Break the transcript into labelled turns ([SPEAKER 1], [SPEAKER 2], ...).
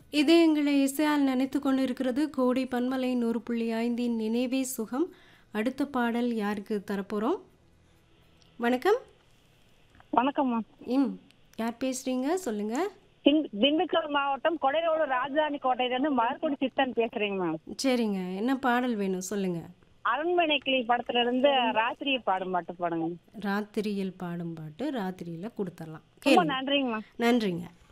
[SPEAKER 1] இதயங்களை இசையால் நினைத்து கொண்டிருக்கிறது கோடை பன்மலை 100.5 நினைவே சுகம். அடுத்த பாடல் யாருக்கு தரப்போகிறோம்? வணக்கம்.
[SPEAKER 2] வணக்கம்மா.
[SPEAKER 1] ம் யார் பேசுகிறீங்க சொல்லுங்க.
[SPEAKER 2] திண்டுக்கல் மாவட்டம் கொடைரோடு ராஜதானி கோட்டையிலிருந்து மலர்கொடி சித்தன் பேசுறேங்க மேம்.
[SPEAKER 1] சரிங்க, என்ன பாடல் வேணும் சொல்லுங்க.
[SPEAKER 2] அரண்மனை கிளி படத்துல இருந்து ராத்திரியை பாடும் பாட்டு பாடுங்க.
[SPEAKER 1] ராத்திரியில் பாடும் பாட்டு ராத்திரியில் கொடுத்துடலாம்.
[SPEAKER 2] ரொம்ப நன்றிங்க மேம்.
[SPEAKER 1] நன்றிங்க.